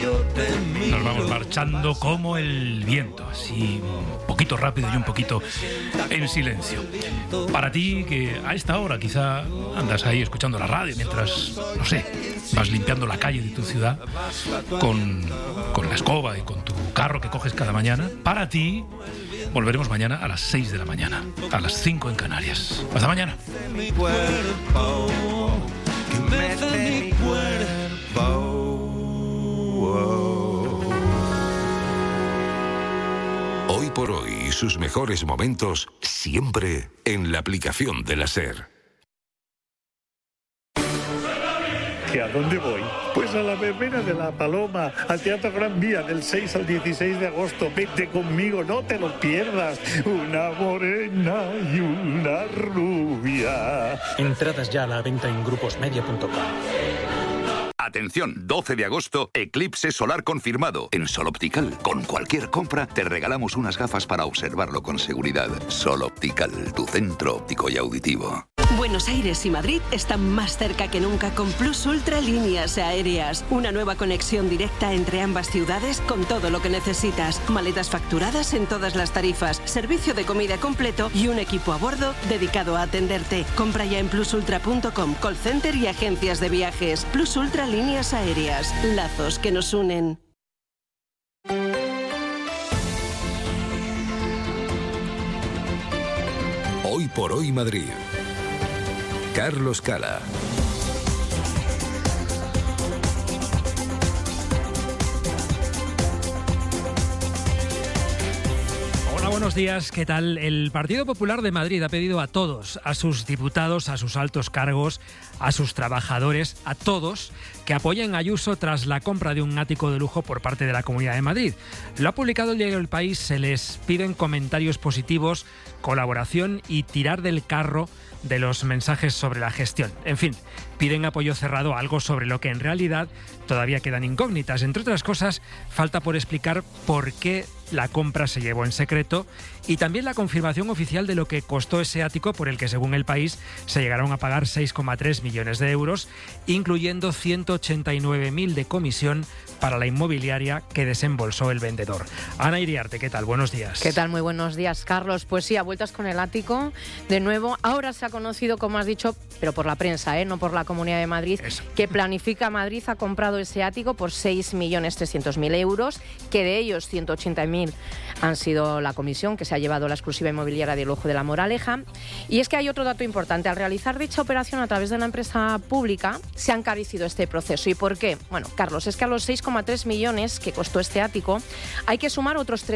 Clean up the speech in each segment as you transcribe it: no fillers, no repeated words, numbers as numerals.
Nos vamos marchando como el viento, así un poquito rápido y un poquito en silencio. Para ti que a esta hora quizá andas ahí escuchando la radio mientras, no sé, vas limpiando la calle de tu ciudad con la escoba y con tu carro que coges cada mañana, para ti volveremos mañana a las 6 de la mañana, a las 5 en Canarias. Hasta mañana. Hoy por hoy, sus mejores momentos siempre en la aplicación de la SER. ¿Que a dónde voy? Pues a la verbena de La Paloma, al Teatro Gran Vía, del 6 al 16 de agosto. Vete conmigo, no te lo pierdas. Una morena y una rubia. Entradas ya a la venta en gruposmedia.com. Atención, 12 de agosto, eclipse solar confirmado. En Sol Optical, con cualquier compra, te regalamos unas gafas para observarlo con seguridad. Sol Optical, tu centro óptico y auditivo. Buenos Aires y Madrid están más cerca que nunca con Plus Ultra Líneas Aéreas. Una nueva conexión directa entre ambas ciudades con todo lo que necesitas. Maletas facturadas en todas las tarifas, servicio de comida completo y un equipo a bordo dedicado a atenderte. Compra ya en plusultra.com, call center y agencias de viajes. Plus Ultra Líneas Aéreas. Lazos que nos unen. Hoy por hoy Madrid. Carlos Cala. Hola, buenos días. ¿Qué tal? El Partido Popular de Madrid ha pedido a todos, a sus diputados, a sus altos cargos, a sus trabajadores, a todos, que apoyen a Ayuso tras la compra de un ático de lujo por parte de la Comunidad de Madrid. Lo ha publicado el diario El País. Se les piden comentarios positivos, colaboración y tirar del carro de los mensajes sobre la gestión. En fin, piden apoyo cerrado a algo sobre lo que en realidad todavía quedan incógnitas. Entre otras cosas, falta por explicar por qué la compra se llevó en secreto y también la confirmación oficial de lo que costó ese ático por el que, según El País, se llegaron a pagar 6,3 millones de euros, incluyendo 189.000 de comisión para la inmobiliaria que desembolsó el vendedor. Ana Iriarte, ¿qué tal? Buenos días. ¿Qué tal? Muy buenos días, Carlos. Pues sí, a vueltas con el ático. De nuevo, ahora se ha conocido, como has dicho, pero por la prensa, no por la Comunidad de Madrid, que Planifica Madrid ha comprado ese ático por 6.300.000 euros, que de ellos 180.000 han sido la comisión que se ha llevado la exclusiva inmobiliaria de lujo de La Moraleja. Y es que hay otro dato importante. Al realizar dicha operación a través de una empresa pública, se ha encarecido este proceso. ¿Y por qué? Bueno, Carlos, es que a los 6,3 millones que costó este ático hay que sumar otros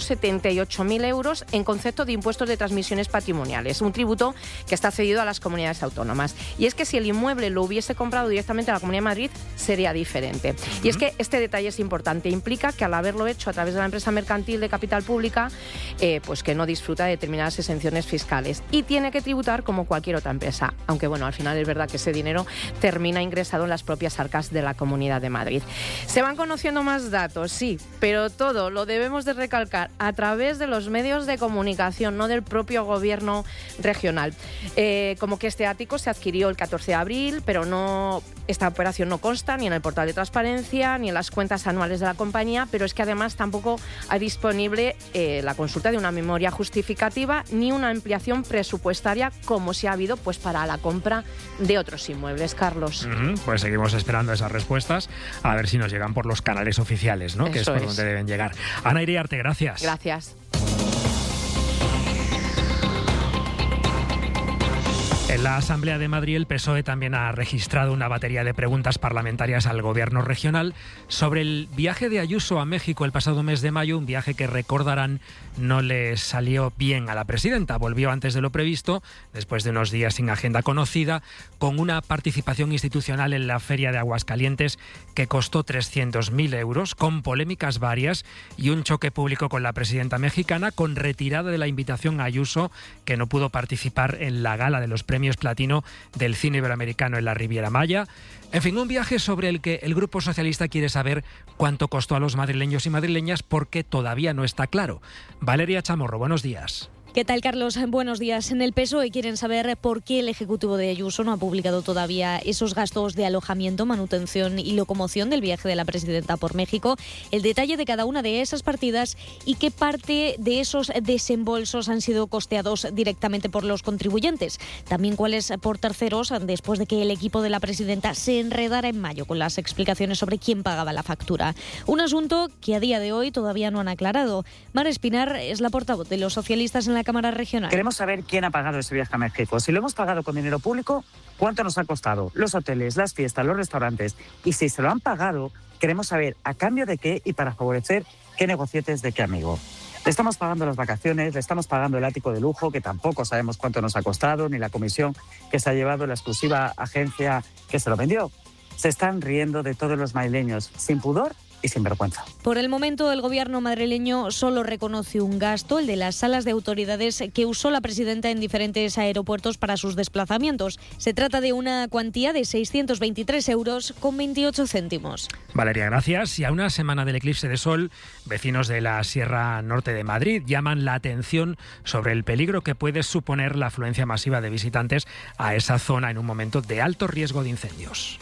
378.000 euros en concepto de impuestos de transmisiones patrimoniales, un tributo que está cedido a las comunidades autónomas. Y es que si el inmueble lo hubiese comprado directamente a la Comunidad de Madrid, sería diferente. Y es que este detalle es importante. Implica que al haberlo hecho a través de la empresa mercantil de capital pública, pues que no disfruta de determinadas exenciones fiscales y tiene que tributar como cualquier otra empresa. Aunque bueno, al final es verdad que ese dinero termina ingresado en las propias arcas de la Comunidad de Madrid. Se van conociendo más datos, sí, pero todo lo debemos de recalcar a través de los medios de comunicación, no del propio gobierno regional. Como que este ático se adquirió el 14 de abril, pero esta operación no consta ni en el portal de transparencia ni en las cuentas anuales de la compañía, pero es que además tampoco hay disponible la consulta de una memoria justificativa ni una ampliación presupuestaria como si ha habido pues para la compra de otros inmuebles, Carlos. Pues seguimos esperando esas respuestas, a ver si nos llegan por los canales oficiales, ¿no? Que es por donde deben llegar. Ana Iriarte, gracias. Gracias. En la Asamblea de Madrid, el PSOE también ha registrado una batería de preguntas parlamentarias al Gobierno regional sobre el viaje de Ayuso a México el pasado mes de mayo, un viaje que, recordarán, no le salió bien a la presidenta. Volvió antes de lo previsto, después de unos días sin agenda conocida, con una participación institucional en la Feria de Aguascalientes que costó 300.000 euros, con polémicas varias y un choque público con la presidenta mexicana, con retirada de la invitación a Ayuso, que no pudo participar en la gala de los premios Platino del cine iberoamericano en la Riviera Maya. En fin, un viaje sobre el que el Grupo Socialista quiere saber cuánto costó a los madrileños y madrileñas, porque todavía no está claro. Valeria Chamorro, buenos días. ¿Qué tal, Carlos? Buenos días. En el PSOE quieren saber por qué el Ejecutivo de Ayuso no ha publicado todavía esos gastos de alojamiento, manutención y locomoción del viaje de la presidenta por México, el detalle de cada una de esas partidas y qué parte de esos desembolsos han sido costeados directamente por los contribuyentes. También cuáles por terceros, después de que el equipo de la presidenta se enredara en mayo con las explicaciones sobre quién pagaba la factura. Un asunto que a día de hoy todavía no han aclarado. Mar Espinar es la portavoz de los socialistas en la Cámara Regional. Queremos saber quién ha pagado ese viaje a México. Si lo hemos pagado con dinero público, ¿cuánto nos ha costado? Los hoteles, las fiestas, los restaurantes. Y si se lo han pagado, queremos saber a cambio de qué y para favorecer qué negocietes de qué amigo. Le estamos pagando las vacaciones, le estamos pagando el ático de lujo, que tampoco sabemos cuánto nos ha costado, ni la comisión que se ha llevado la exclusiva agencia que se lo vendió. Se están riendo de todos los madrileños, sin pudor y sin vergüenza. Por el momento, el gobierno madrileño solo reconoce un gasto, el de las salas de autoridades que usó la presidenta en diferentes aeropuertos para sus desplazamientos. Se trata de una cuantía de 623 euros con 28 céntimos. Valeria, gracias. Y a una semana del eclipse de sol, vecinos de la Sierra Norte de Madrid llaman la atención sobre el peligro que puede suponer la afluencia masiva de visitantes a esa zona en un momento de alto riesgo de incendios.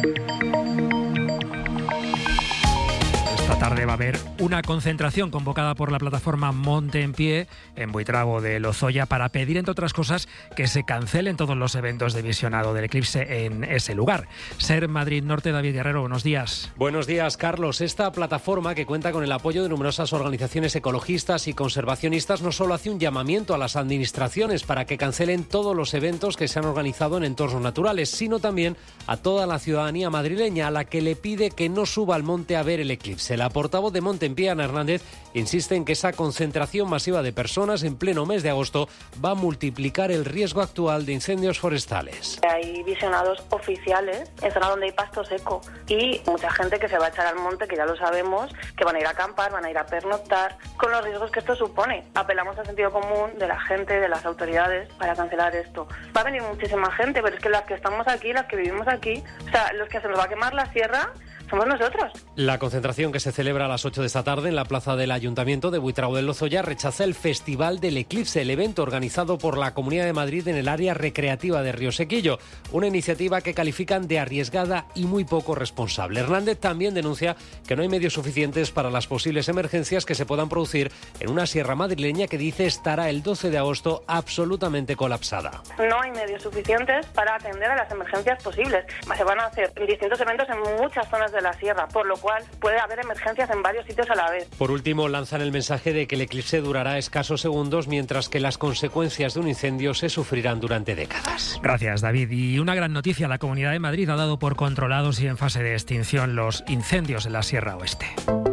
Esta tarde va a haber una concentración convocada por la plataforma Monte en Pie en Buitrago de Lozoya para pedir, entre otras cosas, que se cancelen todos los eventos de visionado del eclipse en ese lugar. Ser Madrid Norte, David Guerrero, buenos días. Buenos días, Carlos. Esta plataforma, que cuenta con el apoyo de numerosas organizaciones ecologistas y conservacionistas, no solo hace un llamamiento a las administraciones para que cancelen todos los eventos que se han organizado en entornos naturales, sino también a toda la ciudadanía madrileña, a la que le pide que no suba al monte a ver el eclipse. La portavoz de Monte en Pie, Ana Hernández, insiste en que esa concentración masiva de personas en pleno mes de agosto va a multiplicar el riesgo actual de incendios forestales. Hay visionados oficiales en zonas donde hay pasto seco y mucha gente que se va a echar al monte, que ya lo sabemos, que van a ir a acampar, van a ir a pernoctar, con los riesgos que esto supone. Apelamos al sentido común de la gente, de las autoridades, para cancelar esto. Va a venir muchísima gente, pero es que las que estamos aquí, las que vivimos aquí, o sea, los que se nos va a quemar la sierra somos nosotros. La concentración, que se celebra a las 8 de esta tarde en la plaza del Ayuntamiento de Buitrago de Lozoya, rechaza el Festival del Eclipse, el evento organizado por la Comunidad de Madrid en el área recreativa de Río Sequillo, una iniciativa que califican de arriesgada y muy poco responsable. Hernández también denuncia que no hay medios suficientes para las posibles emergencias que se puedan producir en una sierra madrileña que dice estará el 12 de agosto absolutamente colapsada. No hay medios suficientes para atender a las emergencias posibles. Se van a hacer distintos eventos en muchas zonas de la sierra, por lo cual puede haber emergencias en varios sitios a la vez. Por último, lanzan el mensaje de que el eclipse durará escasos segundos, mientras que las consecuencias de un incendio se sufrirán durante décadas. Gracias, David. Y una gran noticia: la Comunidad de Madrid ha dado por controlados y en fase de extinción los incendios en la Sierra Oeste.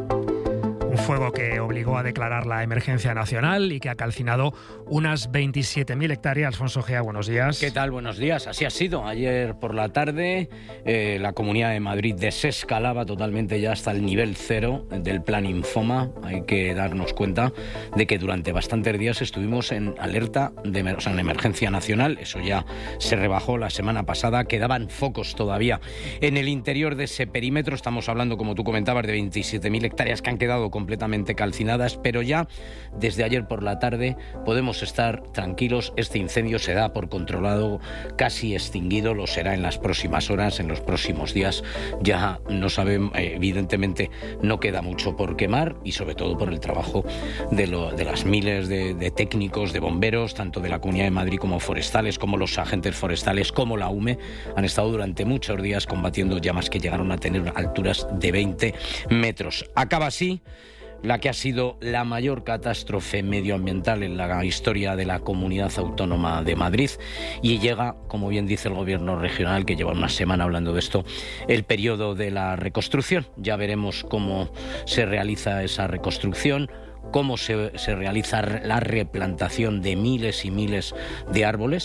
Un fuego que obligó a declarar la emergencia nacional y que ha calcinado unas 27.000 hectáreas. Alfonso Gea, buenos días. ¿Qué tal? Buenos días. Así ha sido. Ayer por la tarde la Comunidad de Madrid desescalaba totalmente ya hasta el nivel 0 del plan Infoma. Hay que darnos cuenta de que durante bastantes días estuvimos en alerta, en emergencia nacional. Eso ya se rebajó la semana pasada. Quedaban focos todavía en el interior de ese perímetro. Estamos hablando, como tú comentabas, de 27.000 hectáreas que han quedado completamente calcinadas, pero ya desde ayer por la tarde podemos estar tranquilos. Este incendio se da por controlado, casi extinguido, lo será en las próximas horas, en los próximos días. Ya no sabemos, evidentemente no queda mucho por quemar, y sobre todo por el trabajo de las miles de técnicos, de bomberos, tanto de la Comunidad de Madrid como forestales, como los agentes forestales, como la UME, han estado durante muchos días combatiendo llamas que llegaron a tener alturas de 20 metros. Acaba así la que ha sido la mayor catástrofe medioambiental en la historia de la Comunidad Autónoma de Madrid, y llega, como bien dice el Gobierno regional, que lleva una semana hablando de esto, el periodo de la reconstrucción. Ya veremos cómo se realiza esa reconstrucción, cómo se realiza la replantación de miles y miles de árboles.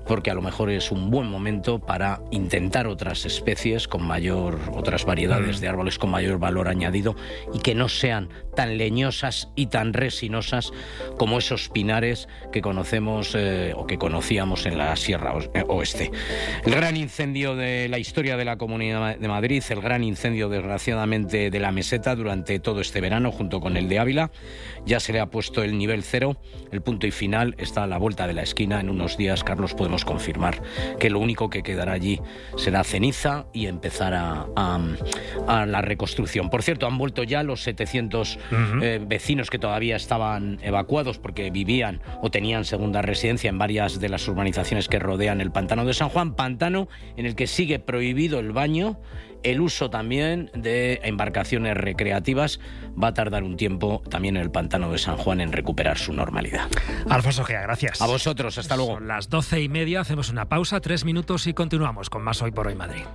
porque a lo mejor es un buen momento para intentar otras especies otras variedades de árboles con mayor valor añadido y que no sean tan leñosas y tan resinosas como esos pinares que conocemos o que conocíamos en la Sierra Oeste. El gran incendio de la historia de la Comunidad de Madrid, el gran incendio desgraciadamente de la Meseta durante todo este verano junto con el de Ávila, ya se le ha puesto el nivel 0, el punto y final está a la vuelta de la esquina. En unos días, Carlos, podemos confirmar que lo único que quedará allí será ceniza y empezar a la reconstrucción. Por cierto, han vuelto ya los 700 vecinos que todavía estaban evacuados porque vivían o tenían segunda residencia en varias de las urbanizaciones que rodean el pantano de San Juan, pantano en el que sigue prohibido el baño, el uso también de embarcaciones recreativas. Va a tardar un tiempo también en el pantano de San Juan en recuperar su normalidad. Alfonso Gea, gracias. A vosotros, hasta luego. Son las 12:30, hacemos una pausa, 3 minutos y continuamos con más Hoy por Hoy Madrid.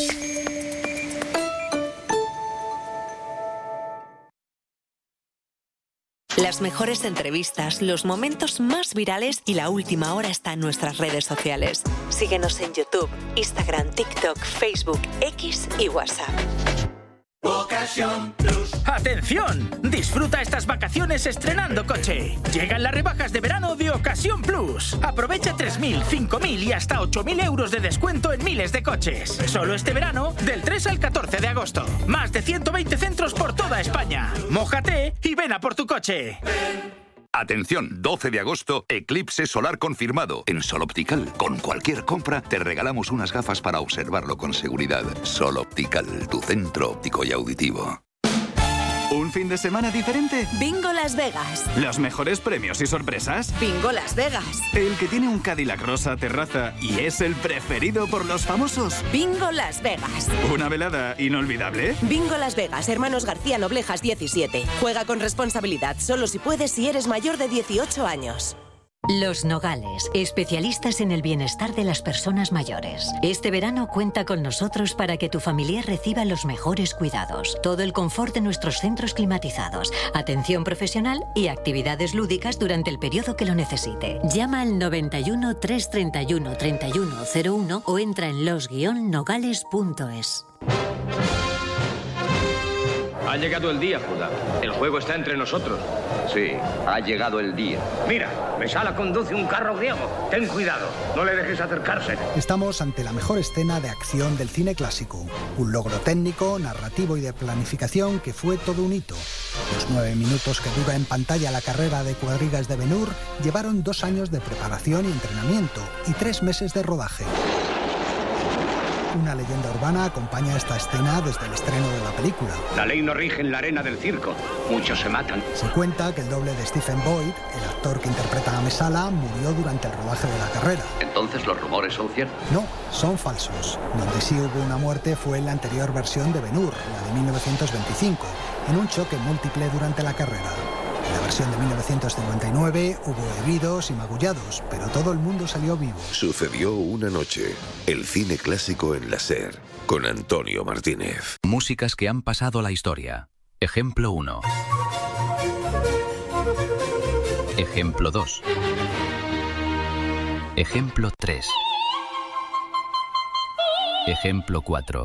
Las mejores entrevistas, los momentos más virales y la última hora está en nuestras redes sociales. Síguenos en YouTube, Instagram, TikTok, Facebook, X y WhatsApp. Ocasión Plus. ¡Atención! Disfruta estas vacaciones estrenando coche. Llegan las rebajas de verano de Ocasión Plus. Aprovecha 3.000, 5.000 y hasta 8.000 euros de descuento en miles de coches. Solo este verano, del 3 al 14 de agosto. Más de 120 centros por toda España. Mójate y ven a por tu coche. Atención, 12 de agosto, eclipse solar confirmado en Sol Optical. Con cualquier compra te regalamos unas gafas para observarlo con seguridad. Sol Optical, tu centro óptico y auditivo. ¿Un fin de semana diferente? Bingo Las Vegas. ¿Los mejores premios y sorpresas? Bingo Las Vegas. El que tiene un Cadillac rosa terraza y es el preferido por los famosos. Bingo Las Vegas. ¿Una velada inolvidable? Bingo Las Vegas, Hermanos García Noblejas 17. Juega con responsabilidad, solo si puedes si eres mayor de 18 años. Los Nogales, especialistas en el bienestar de las personas mayores. Este verano cuenta con nosotros para que tu familiar reciba los mejores cuidados. Todo el confort de nuestros centros climatizados, atención profesional y actividades lúdicas durante el periodo que lo necesite. Llama al 91 331 3101 o entra en los-nogales.es. Ha llegado el día, Judá. El juego está entre nosotros. Sí, ha llegado el día. Mira, Mesala conduce un carro griego. Ten cuidado, no le dejes acercarse. Estamos ante la mejor escena de acción del cine clásico. Un logro técnico, narrativo y de planificación que fue todo un hito. Los 9 minutos que dura en pantalla la carrera de cuadrigas de Ben-Hur llevaron 2 años de preparación y entrenamiento y 3 meses de rodaje. Una leyenda urbana acompaña esta escena desde el estreno de la película. La ley no rige en la arena del circo. Muchos se matan. Se cuenta que el doble de Stephen Boyd, el actor que interpreta a Mesala, murió durante el rodaje de la carrera. ¿Entonces los rumores son ciertos? No, son falsos. Donde sí hubo una muerte fue en la anterior versión de Ben-Hur, la de 1925, en un choque múltiple durante la carrera. En la versión de 1959 hubo heridos y magullados, pero todo el mundo salió vivo. Sucedió una noche, el cine clásico en la SER, con Antonio Martínez. Músicas que han pasado a la historia. Ejemplo 1. Ejemplo 2. Ejemplo 3. Ejemplo 4.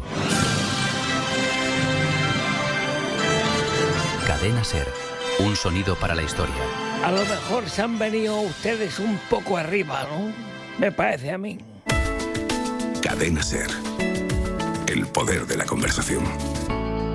Cadena SER. Un sonido para la historia. A lo mejor se han venido ustedes un poco arriba, ¿no? Me parece a mí. Cadena SER. El poder de la conversación.